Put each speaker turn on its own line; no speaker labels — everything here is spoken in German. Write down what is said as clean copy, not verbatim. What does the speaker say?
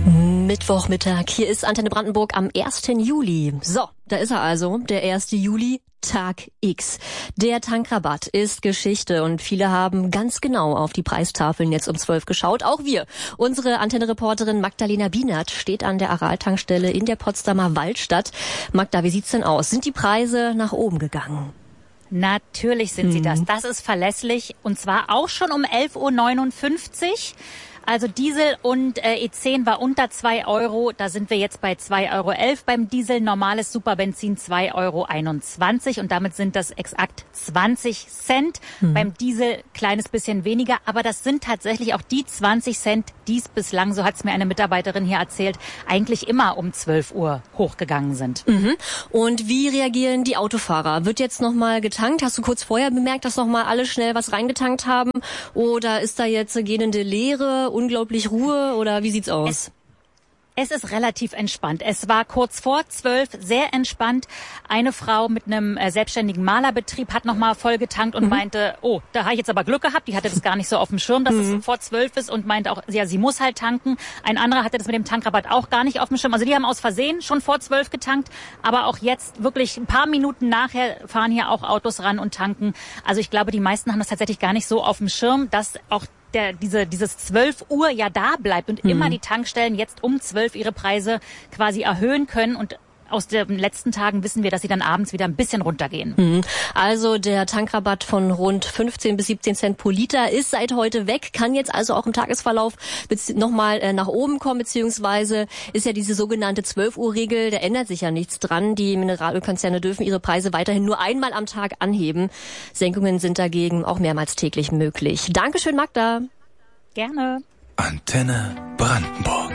Mittwochmittag. Hier ist Antenne Brandenburg am 1. Juli. So, da ist er also, der 1. Juli, Tag X. Der Tankrabatt ist Geschichte und viele haben ganz genau auf die Preistafeln jetzt um 12 geschaut. Auch wir. Unsere Antenne-Reporterin Magdalena Bienert steht an der Aral-Tankstelle in der Potsdamer Waldstadt. Magda, wie sieht's denn aus? Sind die Preise nach oben gegangen?
Natürlich sind sie das. Das ist verlässlich und zwar auch schon um 11.59 Uhr. Also Diesel und E10 war unter 2 Euro. Da sind wir jetzt bei 2,11 Euro beim Diesel. Normales Superbenzin 2,21 Euro. Und damit sind das exakt 20 Cent. Beim Diesel kleines bisschen weniger. Aber das sind tatsächlich auch die 20 Cent, die es bislang, so hat es mir eine Mitarbeiterin hier erzählt, eigentlich immer um 12 Uhr hochgegangen sind.
Und wie reagieren die Autofahrer? Wird jetzt nochmal getankt? Hast du kurz vorher bemerkt, dass nochmal alle schnell was reingetankt haben? Oder ist da jetzt gähnende Leere? Unglaublich Ruhe oder wie sieht's aus?
Es ist relativ entspannt. Es war kurz vor 12 sehr entspannt. Eine Frau mit einem selbstständigen Malerbetrieb hat nochmal voll getankt und meinte, oh, da habe ich jetzt aber Glück gehabt. Die hatte das gar nicht so auf dem Schirm, dass es vor 12 ist und meinte auch, ja, sie muss halt tanken. Ein anderer hatte das mit dem Tankrabatt auch gar nicht auf dem Schirm. Also die haben aus Versehen schon vor 12 getankt, aber auch jetzt wirklich ein paar Minuten nachher fahren hier auch Autos ran und tanken. Also ich glaube, die meisten haben das tatsächlich gar nicht so auf dem Schirm, dass auch dieses 12 Uhr ja da bleibt und immer die Tankstellen jetzt um 12 ihre Preise quasi erhöhen können. Und aus den letzten Tagen wissen wir, dass sie dann abends wieder ein bisschen runtergehen.
Also der Tankrabatt von rund 15 bis 17 Cent pro Liter ist seit heute weg, kann jetzt also auch im Tagesverlauf nochmal nach oben kommen, beziehungsweise ist ja diese sogenannte 12-Uhr-Regel, da ändert sich ja nichts dran. Die Mineralölkonzerne dürfen ihre Preise weiterhin nur einmal am Tag anheben. Senkungen sind dagegen auch mehrmals täglich möglich. Dankeschön, Magda.
Gerne.
Antenne Brandenburg.